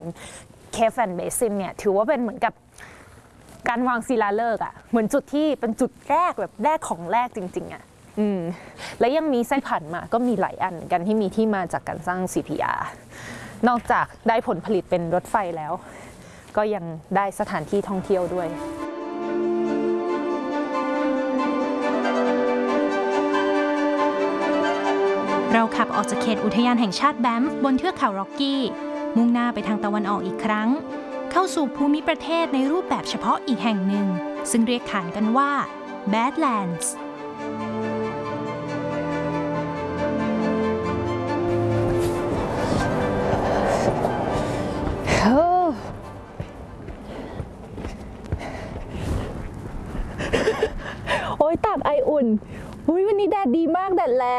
เคฟแอนด์เบซินเนี่ยถือว่าเป็นเหมือนกับการวางศิลาฤกษ์อ่ะเหมือนจุดที่เป็นจุดแรกแบบแรกของแรกจริงๆอ่ะและยังมีไส้ผ่านมาก็มีหลายอันกันที่มีที่มาจากการสร้าง CPR นอกจากได้ผลผลิตเป็นรถไฟแล้วก็ยังได้สถานที่ท่องเที่ยวด้วยเราขับออกจากเขตอุทยานแห่งชาติแบนฟ์บนเทือกเขาร็อกกี้มุ่งหน้าไปทางตะวันออกอีกครั้งเข้าสู่ภูมิประเทศในรูปแบบเฉพาะอีกแห่งหนึ่งซึ่งเรียกขานกันว่า Badlands โอ้ยตากไออุ่นวันนี้แดดดีมากแดดแรง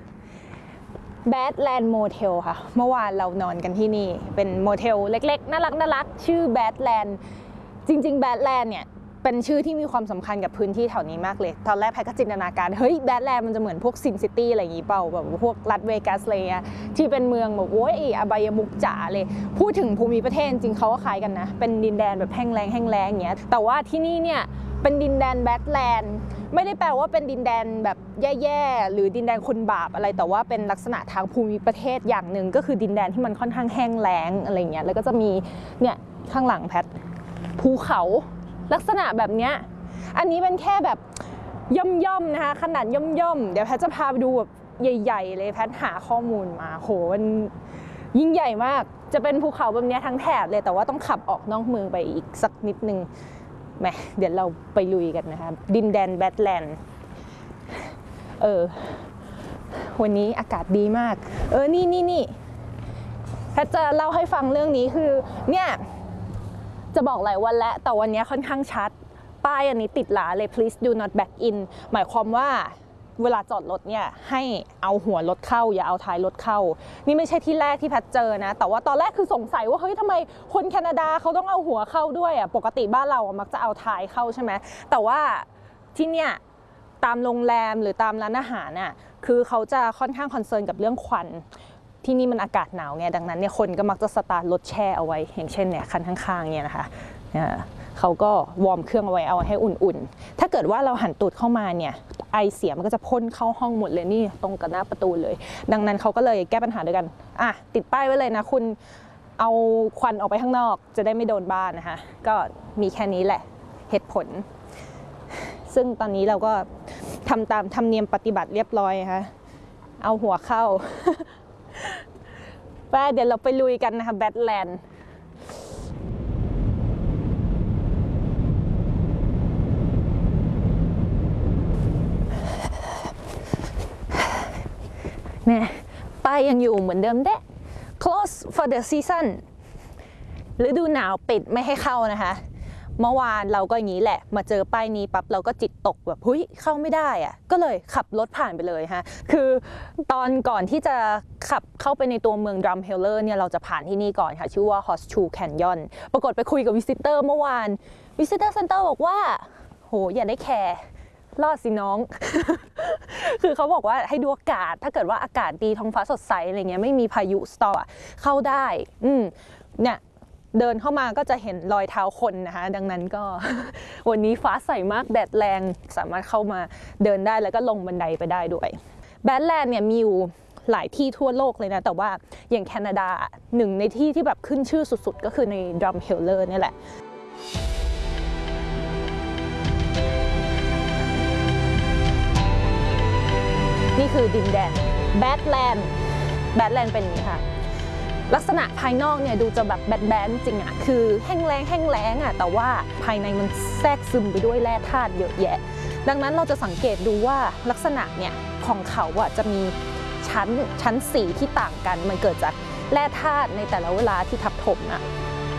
Badland Motel ค่ะเมื่อวานเรานอนกันที่นี่เป็นโมเทลเล็กๆน่ารักชื่อ Badland จริงๆ Badland เนี่ยเป็นชื่อที่มีความสำคัญกับพื้นที่แถวนี้มากเลยตอนแรกแพทก็จินตนาการเฮ้ย Badland มันจะเหมือนพวกซินซิตี้อะไรอย่างงี้เปล่าแบบพวกรัสเวกัสอะไรเงี้ยที่เป็นเมืองแบบโอ้ยอบายมุกจ๋าเลยพูดถึงภูมิประเทศจริงเขาก็คล้ายกันนะเป็นดินแดนแบบแห้งแล้งอย่างเงี้ยแต่ว่าที่นี่เนี่ยเป็นดินแดน Badlandไม่ได้แปลว่าเป็นดินแดนแบบแย่ๆหรือดินแดนคนบาปอะไรแต่ว่าเป็นลักษณะทางภูมิประเทศอย่างหนึ่งก็คือดินแดนที่มันค่อนข้างแห้งแล้งอะไรเงี้ยแล้วก็จะมีเนี่ยข้างหลังแพทภูเขาลักษณะแบบเนี้ยอันนี้เป็นแค่แบบย่อมๆนะคะขนาดย่อมๆเดี๋ยวแพทจะพาไปดูแบบใหญ่ๆเลยแพทหาข้อมูลมาโหมันยิ่งใหญ่มากจะเป็นภูเขาแบบนี้ทั้งแถบเลยแต่ว่าต้องขับออกนอกเมืองไปอีกสักนิดนึงแหมเดี๋ยวเราไปลุยกันนะคะดินแดนแบดแลนด์วันนี้อากาศดีมากนี่แพทจะเล่าให้ฟังเรื่องนี้คือเนี่ยจะบอกหลายวันแล้วแต่วันนี้ค่อนข้างชัดป้ายอันนี้ติดหลาเลย please do not back in หมายความว่าเวลาจอดรถเนี่ยให้เอาหัวรถเข้าอย่าเอาท้ายรถเข้านี่ไม่ใช่ที่แรกที่แพทเจอนะแต่ว่าตอนแรกคือสงสัยว่าเฮ้ยทำไมคนแคนาดาเขาต้องเอาหัวเข้าด้วยอ่ะปกติบ้านเรามักจะเอาท้ายเข้าใช่ไหมแต่ว่าที่เนี่ยตามโรงแรมหรือตามร้านอาหารน่ะคือเขาจะค่อนข้างคอนเซิร์นกับเรื่องควันที่นี่มันอากาศหนาวไงดังนั้นเนี่ยคนก็มักจะสตาร์ทรถแช่เอาไว้อย่างเช่นเนี่ยคันข้างๆเนี่ยนะคะเขาก็วอร์มเครื่องเอาไว้เอาให้อุ่นๆถ้าเกิดว่าเราหันตูดเข้ามาเนี่ยไอเสียมันก็จะพ่นเข้าห้องหมดเลยนี่ตรงกับหน้าประตูเลยดังนั้นเขาก็เลยแก้ปัญหาด้วยกันติดป้ายไว้เลยนะคุณเอาควันออกไปข้างนอกจะได้ไม่โดนบ้านนะคะก็มีแค่นี้แหละเหตุผลซึ่งตอนนี้เราก็ทำตามธรรมเนียมปฏิบัติเรียบร้อยนะคะเอาหัวเข้าไปเดี๋ยวเราไปลุยกันนะคะแบดแลนด์เนี่ยป้ายยังอยู่เหมือนเดิมเด้ close for the season ฤดูหนาวปิดไม่ให้เข้านะคะเมื่อวานเราก็อย่างนี้แหละมาเจอป้ายนี้ปั๊บเราก็จิตตกแบบเฮ้ยเข้าไม่ได้อะก็เลยขับรถผ่านไปเลยฮะคือตอนก่อนที่จะขับเข้าไปในตัวเมืองดรัมเฮลเลอร์เนี่ยเราจะผ่านที่นี่ก่อนค่ะชื่อว่า Horseshoe Canyon ปรากฏไปคุยกับวิสิเตอร์เมื่อวานวิสิเตอร์เซ็นเตอร์บอกว่าโหอย่าได้แคร์รอดสิน้อง คือเขาบอกว่าให้ดูอากาศถ้าเกิดว่าอากาศดีท้องฟ้าสดใสอะไรเงี้ยไม่มีพายุสตอร์เข้าได้เนี่ยเดินเข้ามาก็จะเห็นรอยเท้าคนนะคะดังนั้นก็ วันนี้ฟ้าใสมากแดดแรงสามารถเข้ามาเดินได้แล้วก็ลงบันไดไปได้ด้วยแบดแลนด์เนี่ยมีอยู่หลายที่ทั่วโลกเลยนะแต่ว่าอย่างแคนาดาหนึ่งในที่ที่แบบขึ้นชื่อสุดๆก็คือในดรัมเฮลเลอร์นี่แหละนี่คือดินแดนแบดแลนด์เป็นอย่างนี้ค่ะลักษณะภายนอกเนี่ยดูจะแบบแบดจริงอ่ะคือแห้งแล้งอ่ะแต่ว่าภายในมันแทรกซึมไปด้วยแร่ธาตุเยอะแยะดังนั้นเราจะสังเกตดูว่าลักษณะเนี่ยของเขาอ่ะจะมีชั้นสีที่ต่างกันมันเกิดจากแร่ธาตุในแต่ละเวลาที่ทับถมอ่ะ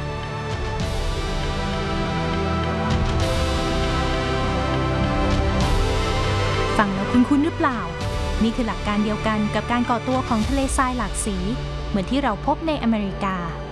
ฟังแล้วคุ้นๆหรือเปล่านี่คือหลักการเดียวกันกับการก่อตัวของทะเลทรายหลากสีเหมือนที่เราพบในอเมริกา